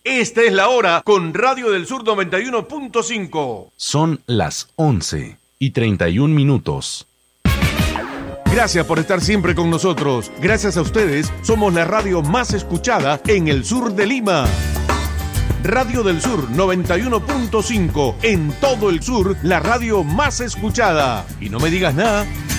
Esta es la hora con Radio del Sur 91.5. Son las 11:31. Gracias por estar siempre con nosotros. Gracias a ustedes, somos la radio más escuchada en el sur de Lima. Radio del Sur 91.5. En todo el sur, la radio más escuchada. Y no me digas nada,